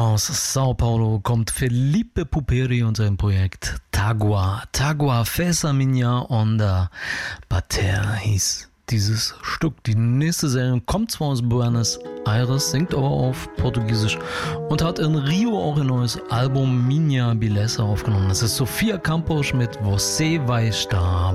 Aus Sao Paulo kommt Felipe Puperi und sein Projekt Tagua. Tagua Fesa Minha Onda Bater hieß dieses Stück. Die nächste Serie kommt zwar aus Buenos Aires, singt aber auf Portugiesisch und hat in Rio auch ein neues Album Minha Beleza aufgenommen. Das ist Sofia Campos mit Você Vai Estar